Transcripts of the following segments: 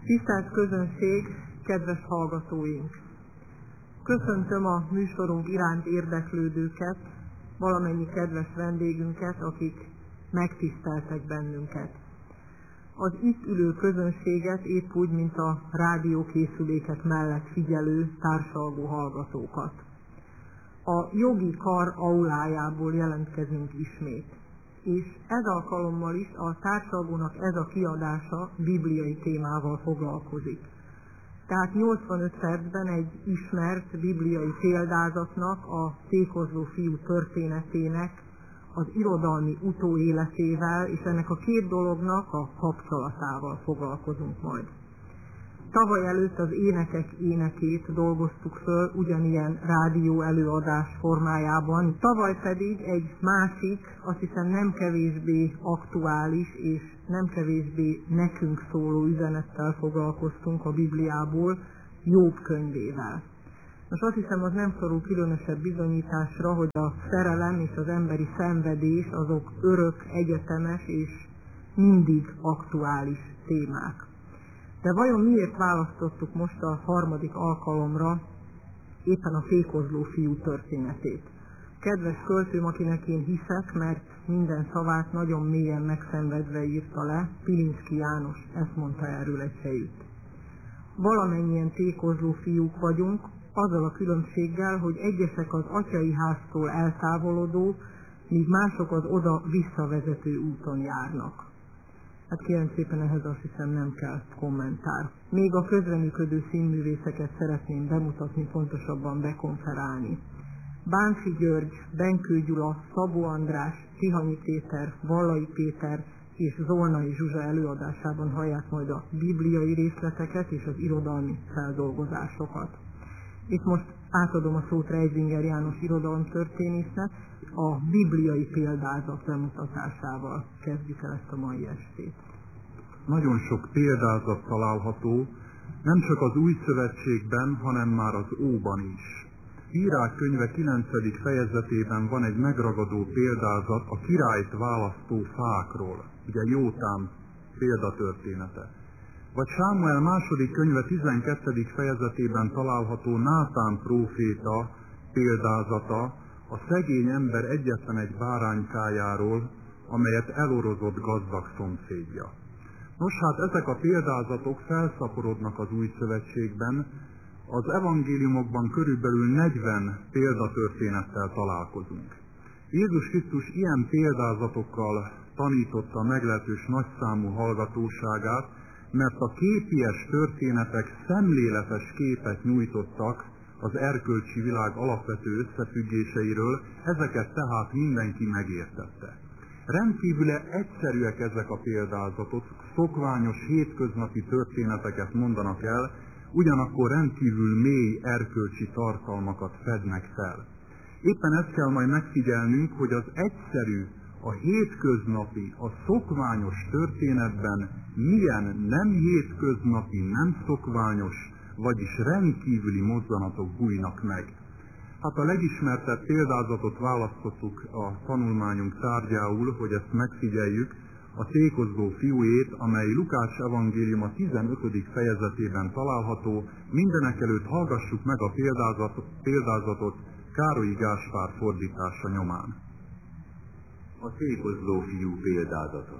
Tisztelt közönség, kedves hallgatóink! Köszöntöm a műsorunk iránt érdeklődőket, valamennyi kedves vendégünket, akik megtiszteltek bennünket. Az itt ülő közönséget épp úgy, mint a rádiókészülékek mellett figyelő társalgó hallgatókat. A jogi kar aulájából jelentkezünk ismét, és ez alkalommal is a társalgónak ez a kiadása bibliai témával foglalkozik. Tehát 85 percben egy ismert bibliai példázatnak, a tékozló fiú történetének az irodalmi utóéletével és ennek a két dolognak a kapcsolatával foglalkozunk majd. Tavaly előtt az Énekek énekét dolgoztuk föl ugyanilyen rádió előadás formájában, tavaly pedig egy másik, azt hiszem nem kevésbé aktuális és nem kevésbé nekünk szóló üzenettel foglalkoztunk a Bibliából, Jobb könyvével. Most azt hiszem, az nem szorul különösebb bizonyításra, hogy a szerelem és az emberi szenvedés azok örök, egyetemes és mindig aktuális témák. De vajon miért választottuk most a harmadik alkalomra éppen a tékozló fiú történetét? Kedves költőm, akinek én hiszek, mert minden szavát nagyon mélyen megszenvedve írta le, Pilinszky János ezt mondta erről egy helyütt. Valamennyien tékozló fiúk vagyunk, azzal a különbséggel, hogy egyesek az atyai háztól eltávolodó, míg mások az oda visszavezető úton járnak. Hát kérem szépen, ehhez azt hiszem nem kell kommentár. Még a közreműködő színművészeket szeretném bemutatni, pontosabban bekonferálni. Bánfi György, Benkő Gyula, Szabó András, Tihanyi Péter, Vallai Péter és Zolnai Zsuzsa előadásában hallják majd a bibliai részleteket és az irodalmi feldolgozásokat. Itt most átadom a szót Reisinger János irodalomtörténésznek, a bibliai példázat bemutatásával kezdjük el ezt a mai estét. Nagyon sok példázat található, nem csak az Új Szövetségben, hanem már az Óban is. Írák könyve 9. fejezetében van egy megragadó példázat a királyt választó fákról, ugye Jótám példatörténete. Vagy Sámuel második könyve 12. fejezetében található Nátán próféta példázata a szegény ember egyetlen egy báránykájáról, amelyet elorozott gazdag szomszédja. Nos hát ezek a példázatok felszaporodnak az Új Szövetségben, az evangéliumokban körülbelül 40 példatörténettel találkozunk. Jézus Krisztus ilyen példázatokkal tanította meglehetős nagyszámú hallgatóságát, mert a képies történetek szemléletes képet nyújtottak az erkölcsi világ alapvető összefüggéseiről, ezeket tehát mindenki megértette. Rendkívül egyszerűek ezek a példázatok, szokványos hétköznapi történeteket mondanak el, ugyanakkor rendkívül mély erkölcsi tartalmakat fednek fel. Éppen ezt kell majd megfigyelnünk, hogy az egyszerű, a hétköznapi, a szokványos történetben milyen nem hétköznapi, nem szokványos, vagyis rendkívüli mozzanatok bújnak meg. Hát a legismertebb példázatot választottuk a tanulmányunk tárgyául, hogy ezt megfigyeljük, a tékozló fiújét, amely Lukács evangéliuma 15. fejezetében található. Mindenekelőtt hallgassuk meg a példázatot Károlyi Gáspár fordítása nyomán. A tékozló fiú példázata.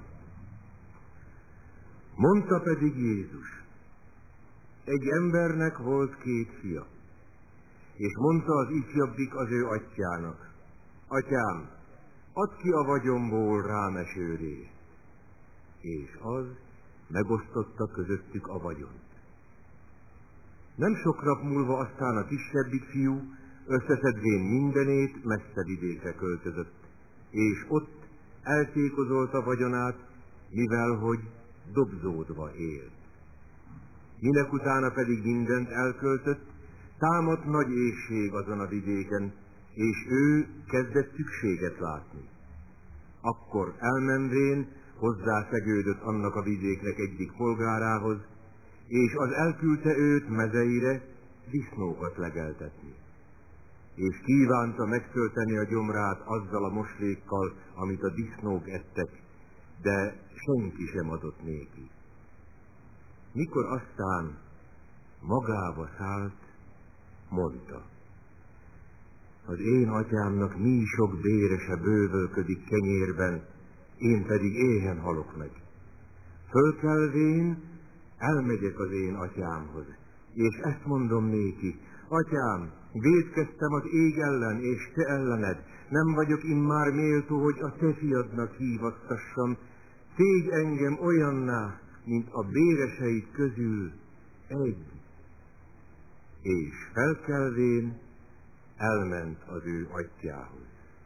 Mondta pedig Jézus: egy embernek volt két fia, és mondta az ifjabbik az ő atyjának: atyám, add ki a vagyomból rám eső részt. És az megosztotta közöttük a vagyont. Nem sok nap múlva aztán a kisebbik fiú összeszedvén mindenét messze vidékre költözött, és ott eltékozolta vagyonát, mivel hogy dobzódva élt. Minekutána pedig mindent elköltött, támadt nagy éhség azon a vidéken, és ő kezdett szükséget látni. Akkor elmenvén hozzászegődött annak a vidéknek egyik polgárához, és az elküldte őt mezeire disznókat legeltetni. És kívánta megtölteni a gyomrát azzal a moslékkal, amit a disznók ettek, de senki sem adott néki. Mikor aztán magába szállt, mondta: az én atyámnak mi sok bérese bővölködik kenyérben, én pedig éhen halok meg. Fölkelvén elmegyek az én atyámhoz, és ezt mondom néki: atyám, vétkeztem az ég ellen és te ellened, nem vagyok immár méltó, hogy a te fiadnak hívattassam, tégy engem olyanná, mint a béreseid közül egy. És felkelvén elment az ő atyjához.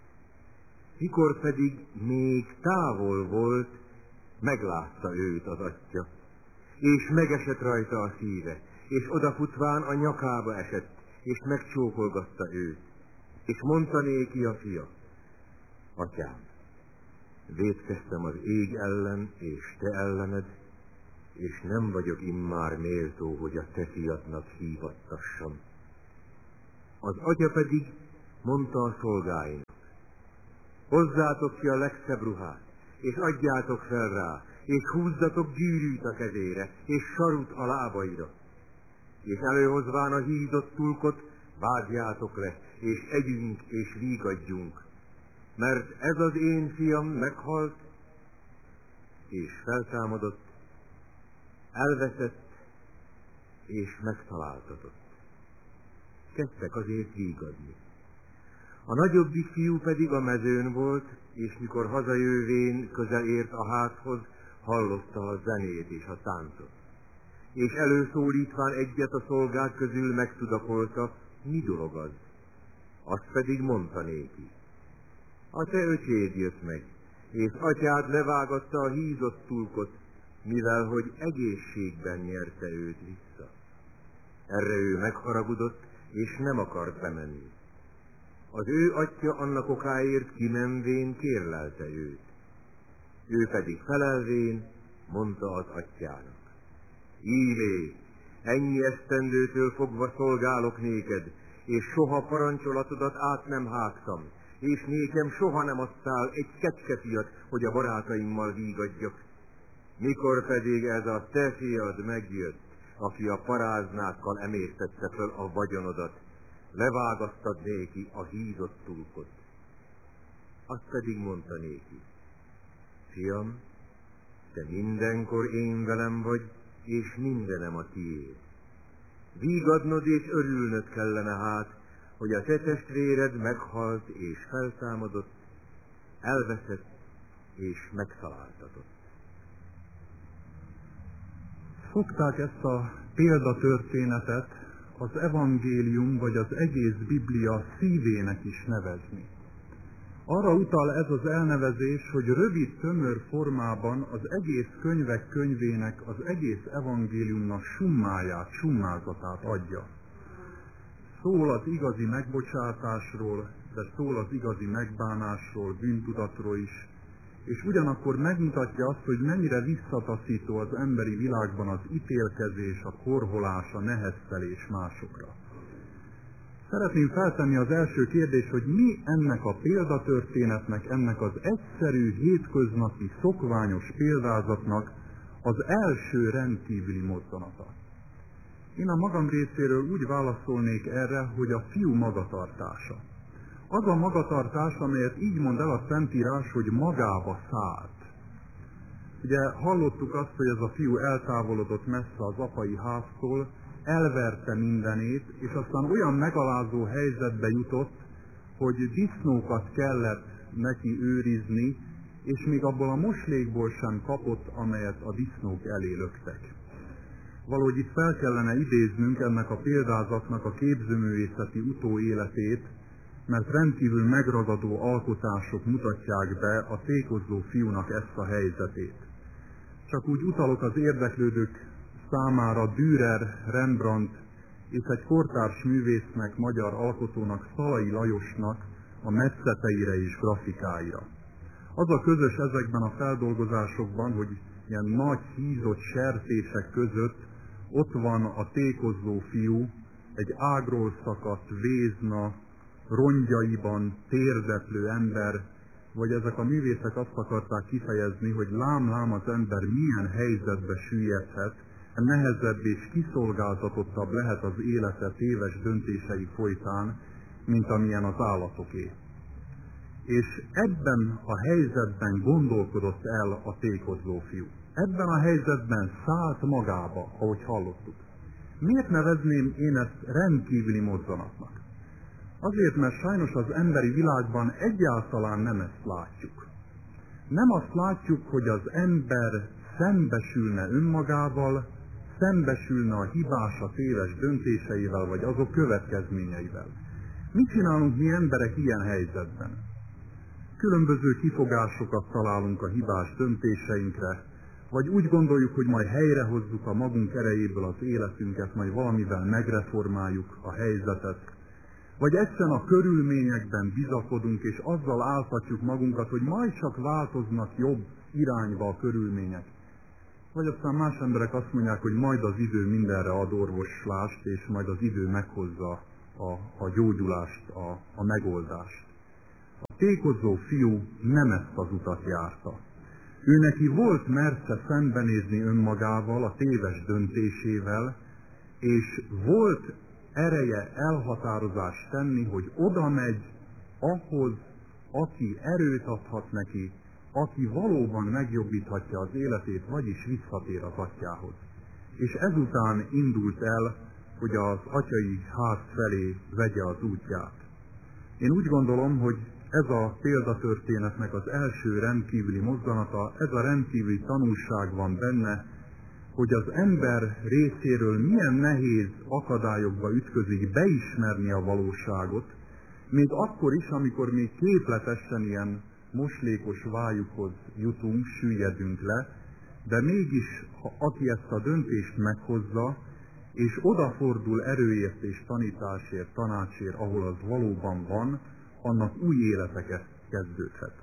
Mikor pedig még távol volt, meglátta őt az atya, és megesett rajta a szíve, és odafutván a nyakába esett, és megcsókolgatta őt, és mondta néki a fia: atyám, vétkeztem az ég ellen és te ellened, és nem vagyok immár méltó, hogy a te fiadnak hívattassam. Az atya pedig mondta a szolgáinak: hozzátok ki a legszebb ruhát, és adjátok fel rá, és húzzatok gyűrűt a kezére, és sarut a lábaira. És előhozván a hízott tulkot, vágjátok le, és együnk és vígadjunk, mert ez az én fiam meghalt, és feltámadott, elveszett, és megtaláltatott. Kezdtek azért vígadni. A nagyobbik fiú pedig a mezőn volt, és mikor hazajövén közel ért a házhoz, hallotta a zenét és a táncot. És előszólítván egyet a szolgák közül megtudakolta, mi dolog az. Azt pedig mondta néki: a te öcséd jött meg, és atyád levágatta a hízott tulkot, mivel hogy egészségben nyerte őt vissza. Erre ő megharagudott, és nem akart bemenni. Az ő atya annak okáért kimenvén kérlelte őt. Ő pedig felelvén mondta az atyának: íme, ennyi esztendőtől fogva szolgálok néked, és soha parancsolatodat át nem hágtam, és nékem soha nem adtál egy kecskefiat, hogy a barátaimmal vígadjak. Mikor pedig ez a te fiad megjött, aki a paráznákkal emésztette föl a vagyonodat, levágasztad néki a hízott tulkot. Azt pedig mondta néki: fiam, te mindenkor én velem vagy, és mindenem a tiéd. Vígadnod és örülnöd kellene hát, hogy a te testvéred meghalt és feltámadott, elveszett és megtaláltatott. Szokták ezt a példatörténetet az evangélium vagy az egész Biblia szívének is nevezni. Arra utal ez az elnevezés, hogy rövid, tömör formában az egész könyvek könyvének, az egész evangéliumnak summáját, summázatát adja. Szól az igazi megbocsátásról, de szól az igazi megbánásról, bűntudatról is, és ugyanakkor megmutatja azt, hogy mennyire visszataszító az emberi világban az ítélkezés, a korholás, a neheztelés másokra. Szeretném feltenni az első kérdést, hogy mi ennek a példatörténetnek, ennek az egyszerű, hétköznapi, szokványos példázatnak az első rendkívüli mozzanata. Én a magam részéről úgy válaszolnék erre, hogy a fiú magatartása. Az a magatartás, amelyet így mond el a Szentírás, hogy magába szállt. Ugye hallottuk azt, hogy ez a fiú eltávolodott messze az apai háztól, elverte mindenét, és aztán olyan megalázó helyzetbe jutott, hogy disznókat kellett neki őrizni, és még abból a moslékból sem kapott, amelyet a disznók elé löktek. Valahogy itt fel kellene idéznünk ennek a példázatnak a képzőművészeti utóéletét, mert rendkívül megragadó alkotások mutatják be a tékozló fiúnak ezt a helyzetét. Csak úgy utalok az érdeklődők számára Dürer, Rembrandt és egy kortárs művésznek, magyar alkotónak, Szalai Lajosnak a metszeteire és grafikáira. Az a közös ezekben a feldolgozásokban, hogy ilyen nagy hízott sertések között ott van a tékozló fiú, egy ágról szakadt vézna, rongyaiban térdetlő ember, vagy ezek a művészek azt akarták kifejezni, hogy lám-lám az ember milyen helyzetbe süllyedhet, nehezebb és kiszolgáltatottabb lehet az élete téves döntései folytán, mint amilyen az állatoké. És ebben a helyzetben gondolkodott el a tékozló fiú. Ebben a helyzetben szállt magába, ahogy hallottuk. Miért nevezném én ezt rendkívüli mozzanatnak? Azért, mert sajnos az emberi világban egyáltalán nem ezt látjuk. Nem azt látjuk, hogy az ember szembesülne önmagával, szembesülne a hibás, a téves döntéseivel, vagy azok következményeivel. Mit csinálunk mi emberek ilyen helyzetben? Különböző kifogásokat találunk a hibás döntéseinkre, vagy úgy gondoljuk, hogy majd helyrehozzuk a magunk erejéből az életünket, majd valamivel megreformáljuk a helyzetet, vagy egyszerűen a körülményekben bizakodunk, és azzal áltatjuk magunkat, hogy majd csak változnak jobb irányba a körülmények. Vagy aztán más emberek azt mondják, hogy majd az idő mindenre ad orvoslást, és majd az idő meghozza a gyógyulást, a megoldást. A tékozló fiú nem ezt az utat járta. Ő neki volt mersze szembenézni önmagával, a téves döntésével, és volt ereje elhatározást tenni, hogy oda megy ahhoz, aki erőt adhat neki, aki valóban megjobbíthatja az életét, vagyis visszatér az atyához. És ezután indult el, hogy az atyai ház felé vegye az útját. Én úgy gondolom, hogy ez a példatörténetnek az első rendkívüli mozzanata, ez a rendkívüli tanulság van benne, hogy az ember részéről milyen nehéz akadályokba ütközik beismerni a valóságot, mint akkor is, amikor még képletesen ilyen moslékos vályukhoz jutunk, süllyedünk le, de mégis, aki ezt a döntést meghozza, és odafordul erőért és tanításért, tanácsért, ahol az valóban van, annak új életeket kezdődhet.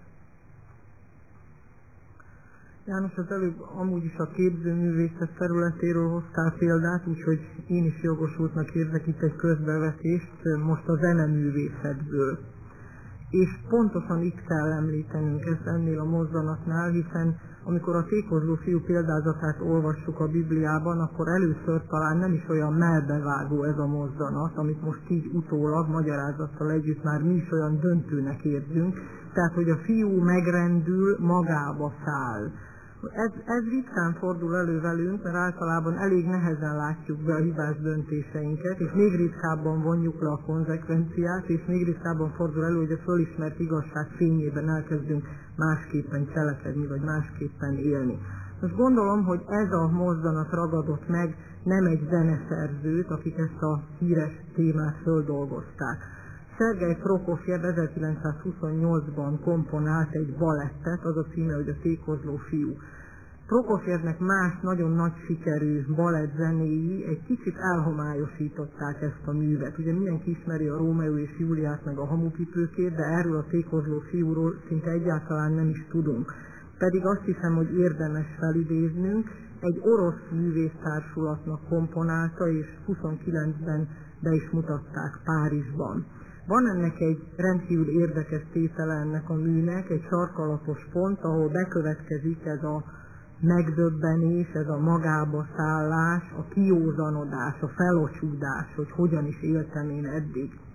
János, az előbb amúgy is a képzőművészet területéről hoztál példát, úgyhogy én is jogosultnak érzek itt egy közbevetést most a zeneművészetből. És pontosan itt kell említenünk ezt ennél a mozzanatnál, hiszen amikor a tékozló fiú példázatát olvassuk a Bibliában, akkor először talán nem is olyan mellbevágó ez a mozzanat, amit most így utólag magyarázattal együtt már mi is olyan döntőnek érzünk, tehát hogy a fiú megrendül, magába száll. Ez ritkán fordul elő velünk, mert általában elég nehezen látjuk be a hibás döntéseinket, és még ritkábban vonjuk le a konzekvenciát, és még ritkábban fordul elő, hogy a fölismert igazság fényében elkezdünk másképpen cselekedni, vagy másképpen élni. Most gondolom, hogy ez a mozzanat ragadott meg nem egy zeneszerzőt, akik ezt a híres témát földolgozták. Szergej Prokofjev 1928-ban komponált egy balettet, az a címe, hogy a tékozló fiú. Prokofjevnek más nagyon nagy sikerű balettzenéi egy kicsit elhomályosították ezt a művet. Ugye mindenki ismeri a Rómeó és Júliát meg a Hamupipőkét, de erről a tékozló fiúról szinte egyáltalán nem is tudunk. Pedig azt hiszem, hogy érdemes felidéznünk, egy orosz művésztársulatnak komponálta, és 29-ben be is mutatták Párizsban. Van ennek egy rendkívül érdekes tétele ennek a műnek, egy sarkalatos pont, ahol bekövetkezik ez a megdöbbenés, ez a magába szállás, a kiózanodás, a felocsúdás, hogy hogyan is éltem én eddig.